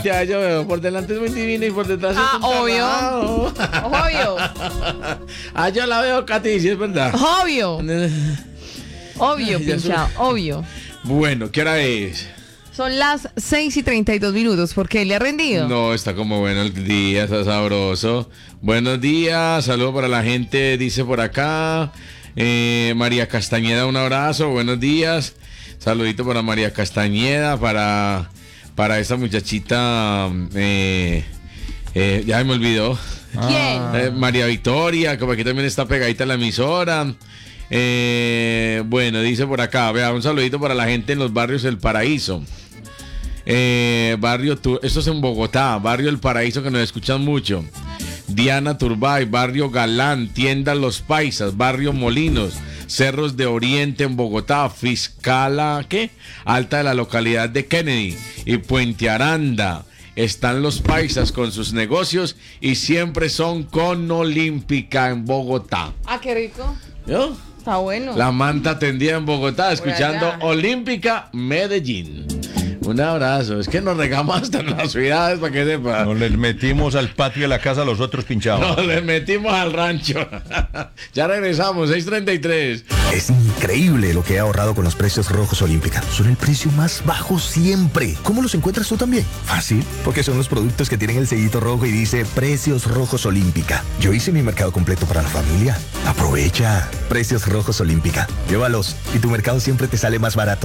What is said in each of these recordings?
Katia, yo veo, por delante es muy divina y por detrás es un obvio. Obvio. Yo la veo, Katy, sí es verdad. Obvio. Obvio, pinchado, obvio. Bueno, ¿qué hora es? Son las 6:32. ¿Por qué le ha rendido? No, está como bueno el día, está sabroso. Buenos días, saludos para la gente, dice por acá. María Castañeda, un abrazo, buenos días. Saludito para María Castañeda, para esta muchachita, ya me olvidó. ¿Quién? María Victoria, como aquí también está pegadita la emisora. Bueno, dice por acá, vea, un saludito para la gente en los barrios El Paraíso. Esto es en Bogotá, barrio El Paraíso, que nos escuchan mucho. Diana Turbay, barrio Galán, tienda Los Paisas, barrio Molinos, Cerros de Oriente en Bogotá, Fiscala, Alta de la localidad de Kennedy y Puente Aranda. Están Los Paisas con sus negocios y siempre son con Olímpica en Bogotá. Qué rico. ¿Yo? Está bueno. La manta tendida en Bogotá, escuchando Olímpica Medellín. Un abrazo. Es que nos regamos hasta en las ciudades, para que sepa. Nos les metimos al patio de la casa, los otros pinchados. Nos les metimos al rancho. Ya regresamos, 6:33. Es increíble lo que he ahorrado con los precios rojos Olímpica. Son el precio más bajo siempre. ¿Cómo los encuentras tú también? Fácil, porque son los productos que tienen el sellito rojo y dice Precios Rojos Olímpica. Yo hice mi mercado completo para la familia. Aprovecha. Precios Rojos Olímpica. Llévalos y tu mercado siempre te sale más barato.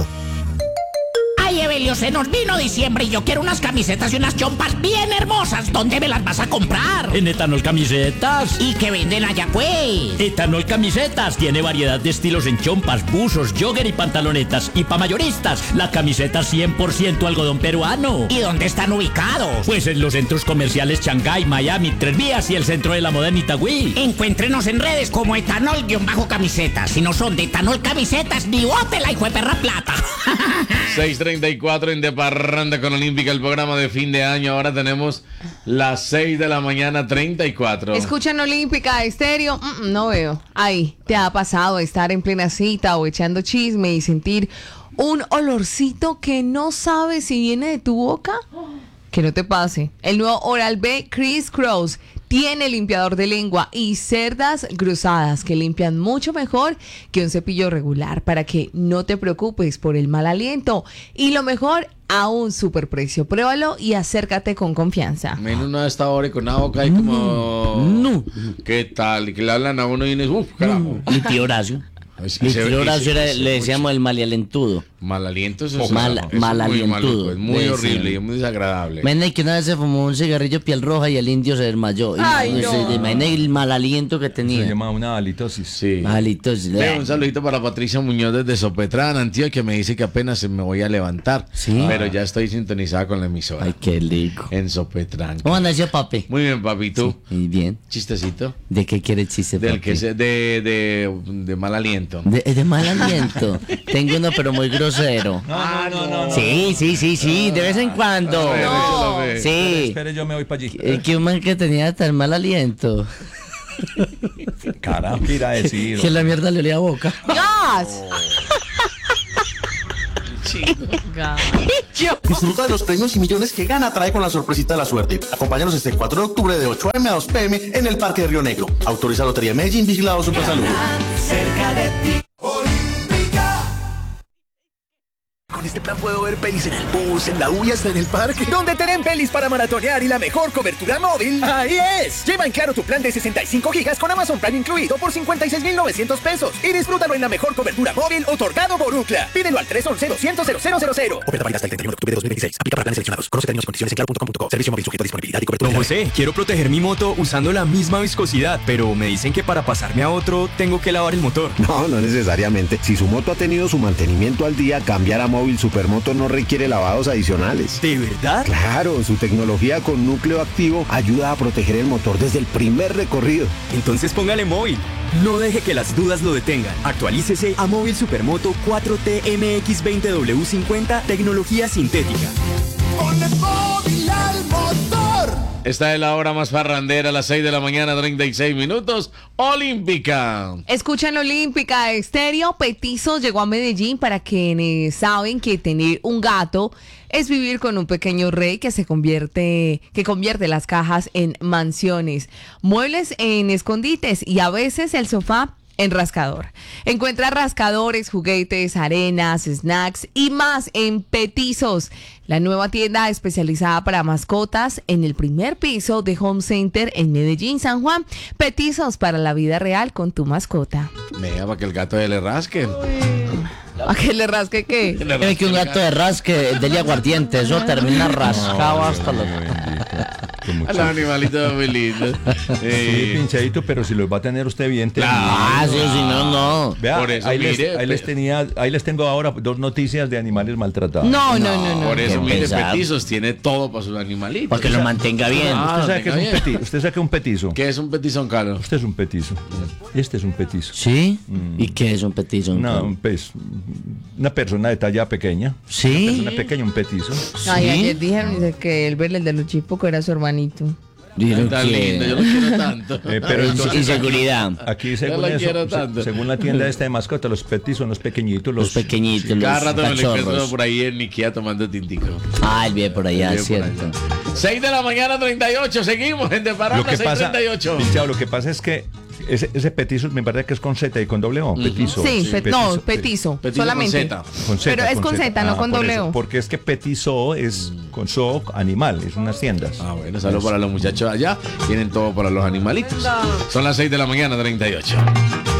Ay, Evelio, se nos vino diciembre y yo quiero unas camisetas y unas chompas bien hermosas. ¿Dónde me las vas a comprar? En Etanol Camisetas. ¿Y qué venden allá, pues? Etanol Camisetas tiene variedad de estilos en chompas, buzos, jogger y pantalonetas. Y pa' mayoristas, la camiseta 100% algodón peruano. ¿Y dónde están ubicados? Pues en los centros comerciales Shanghái, Miami, Tres Vías y el centro de la moda en Itagüí. Encuéntrenos en redes como Etanol-Camisetas. Si no son de Etanol Camisetas, ni bótela, hijo de perra plata. 6:34 en De Parranda con Olímpica, el programa de fin de año. Ahora tenemos las 6 de la mañana, 34. ¿Escuchan Olímpica Estéreo? No veo. Ahí, ¿te ha pasado estar en plena cita o echando chisme y sentir un olorcito que no sabes si viene de tu boca? Que no te pase. El nuevo Oral-B Criss Cross tiene limpiador de lengua y cerdas cruzadas que limpian mucho mejor que un cepillo regular, para que no te preocupes por el mal aliento. Y lo mejor, a un super precio. Pruébalo y acércate con confianza. Menos uno a esta hora y con una boca ahí como... ¿Qué tal? Y que le hablan a uno y uno es... carajo. Mi tío Horacio. Mi tío Horacio le decíamos el malialentudo. Mal aliento, eso es malalientudo. es muy horrible y muy desagradable. Imagínate que una vez se fumó un cigarrillo piel roja y el indio se desmayó. Ay, no. Imagínate el mal aliento que tenía. Se llama una halitosis. Sí. Halitosis. Un saludito para Patricia Muñoz desde Sopetrán, Antioquia, que me dice que apenas me voy a levantar. Sí. Pero ya estoy sintonizada con la emisora. Ay, qué rico. En Sopetrán. ¿Cómo andas yo, papi? Muy bien, papi, ¿tú? Sí, muy bien. ¿Chistecito? ¿De qué quieres chiste, papi? Del que se, de mal aliento. De mal aliento. Tengo uno, pero muy grosero. No. Sí, de vez en cuando. No. Sí. Espere, yo me voy para allí. Que un man que tenía tan mal aliento. Carajo, ¿qué irá a decir? Que la mierda le olía a boca. ¡Gas! Disfruta de los premios y millones que Gana trae con la sorpresita de la suerte. Acompáñanos este 4 de octubre de 8 a.m. a 2 p.m. en el Parque de Río Negro. Autoriza Lotería Medellín, vigilado Supersalud. Cerca de ti. Con este plan puedo ver pelis en el bus, en la U y hasta en el parque. ¿Dónde tienen pelis para maratonear y la mejor cobertura móvil? ¡Ahí es! Lleva en Claro tu plan de 65 gigas con Amazon Prime incluido por 56,900 pesos. Y disfrútalo en la mejor cobertura móvil otorgado por UCLA. Pídelo al 311-200-0000. Oferta válida hasta el 31 de octubre de 2026. Aplica para planes seleccionados. Conoce términos y condiciones en claro.com.co. Servicio móvil sujeto a disponibilidad y cobertura. Don José, quiero proteger mi moto usando la misma viscosidad, pero me dicen que para pasarme a otro tengo que lavar el motor. No necesariamente. Si su moto ha tenido su mantenimiento al día, cambiar a Móvil Supermoto no requiere lavados adicionales. ¿De verdad? Claro, su tecnología con núcleo activo ayuda a proteger el motor desde el primer recorrido. Entonces póngale Móvil. No deje que las dudas lo detengan. Actualícese a Móvil Supermoto 4T MX20W50 tecnología sintética. Ponle Móvil al motor. Esta es la hora más farrandera, a las 6 de la mañana, 36 minutos. Olímpica. Escuchan Olímpica Estéreo. Petizos llegó a Medellín para quienes saben que tener un gato es vivir con un pequeño rey que convierte las cajas en mansiones, muebles en escondites y a veces el sofá en rascador. Encuentra rascadores, juguetes, arenas, snacks y más en Petizos, la nueva tienda especializada para mascotas en el primer piso de Home Center en Medellín, San Juan. Petizos para la vida real con tu mascota. Venga, para que el gato le rasque. ¿A qué le rasque qué? Tiene que un gato de rasque, el del aguardiente, eso termina rascado hasta los... A los animalitos muy lindos. Sí, pinchadito, pero si los va a tener usted bien tenido. Ah, sí, si no, no. Vea, Por eso, ahí mire, les tengo ahora 2 noticias de animales maltratados. No. Por eso, mire, pesar. Petizos tiene todo para sus animalitos. Para que lo mantenga bien. Ah, ¿Usted sabe qué es un tenga petizo? ¿Usted sabe qué es un petizo? ¿Qué es un petizón, Carlos? Este es un petizo. Este es un petizo. ¿Sí? ¿Y qué es un petizo? Una persona de talla pequeña. ¿Sí? Una pequeña, un petizo. Ay, ¿Sí? ayer dijeron dice que el verle el de los chipocos era su hermanito. Dijeron Tan lindo, yo lo que... quiero tanto. Pero entonces, Inseguridad. aquí Yo según la eso, quiero tanto. según la tienda esta de mascotas, los petizos son los pequeñitos, Los pequeñitos, Cada los rato me lo encuentro cachorros. por ahí en Ikea tomando tintico. Ah, él vive por allá, Él vive por cierto. 6 de la mañana, 38. Seguimos en De Parranda, Lo que pasa, 6:38. Pinchado, lo que pasa es que ese petizo me parece que es con Z y con doble O. Petizo. Sí, petizo, Petizo solamente. con Z. Pero es con Z, no con por doble eso, O. porque es que petizo es con so animal, es unas tiendas. Ah, bueno, saludos para los muchachos allá. Tienen todo para los animalitos. Son las 6 de la mañana, 38.